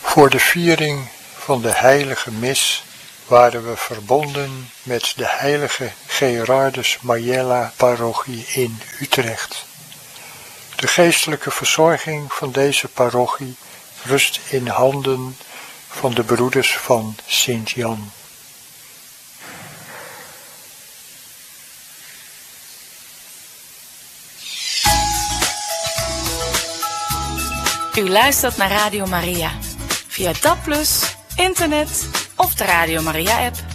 Voor de viering van de heilige mis waren we verbonden met de heilige Gerardus Majella parochie in Utrecht. De geestelijke verzorging van deze parochie rust in handen van de broeders van Sint-Jan. U luistert naar Radio Maria via DAB+, internet of de Radio Maria app.